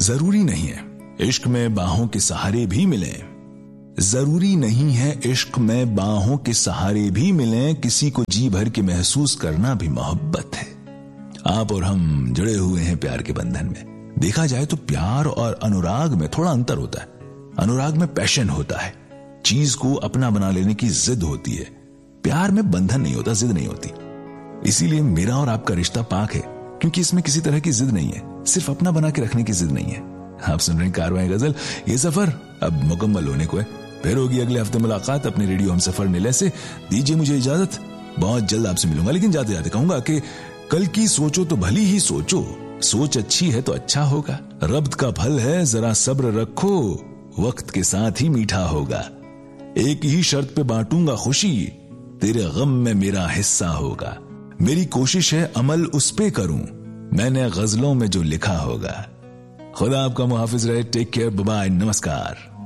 जरूरी नहीं है इश्क में बाहों के सहारे भी मिलें, जरूरी नहीं है इश्क में बाहों के सहारे भी मिलें, किसी को जी भर के महसूस करना भी मोहब्बत है। आप और हम जुड़े हुए हैं प्यार के बंधन में। देखा जाए तो प्यार और अनुराग में थोड़ा अंतर होता है। अनुराग में पैशन होता है, चीज को अपना बना लेने की जिद होती है। प्यार में बंधन नहीं होता, जिद नहीं होती। इसीलिए मेरा और आपका रिश्ता पाक है, क्योंकि इसमें किसी तरह की जिद नहीं है, सिर्फ अपना बना के रखने की जिद नहीं है। आप सुन रहे हैं कारवां गजल। ये सफर अब मुकम्मल होने को है, फिर होगी अगले हफ्ते मुलाकात अपने रेडियो हम सफर नीले से। दीजिए मुझे इजाजत, बहुत जल्द आपसे मिलूंगा। लेकिन जाते जाते कहूंगा कि कल की सोचो तो भली ही सोचो, सोच अच्छी है तो अच्छा होगा। रब्त का फल है, जरा सब्र रखो, वक्त के साथ ही मीठा होगा। एक ही शर्त पे बांटूंगा खुशी, तेरे गम में मेरा हिस्सा होगा। मेरी कोशिश है अमल उस पे करूं, मैंने गजलों में जो लिखा होगा। खुदा आपका मुहाफिज रहे। टेक केयर, बाय बाय, नमस्कार।